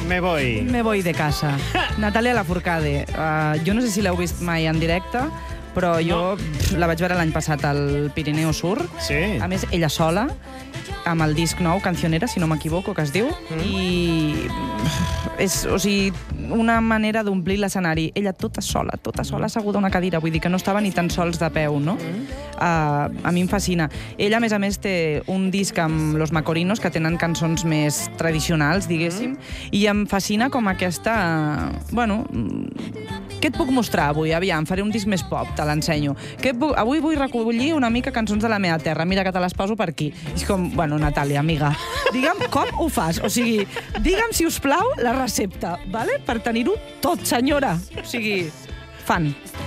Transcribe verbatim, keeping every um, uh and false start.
Me voy. Me voy de casa. Natàlia Lafourcade. Uh, jo no sé si l'heu vist mai en directe, però jo no. la vaig veure l'any passat al Pirineu Sur. Sí. A més, ella sola, amb el disc nou, Cancionera, si no m'equivoco, que es diu, mm. i és, o sigui, una manera d'omplir l'escenari. Ella tota sola, tota sola, asseguda a una cadira, vull dir que no estava ni tan sols de peu, no? Mm. Uh, a mi em fascina. Ella, a més a més, té un disc amb Los Macorinos, que tenen cançons més tradicionals, diguéssim, mm. i em fascina com aquesta... Bueno, què et puc mostrar avui? Aviam, faré un disc més pop, te l'ensenyo. Avui vull recollir una mica cançons de la meva terra. Mira que te les poso per aquí. És com, bueno, Natàlia, amiga, digue'm com ho fas. O sigui, digue'm, si us plau, la recepta, vale? Per tenir-ho tot, senyora. O sigui, fan.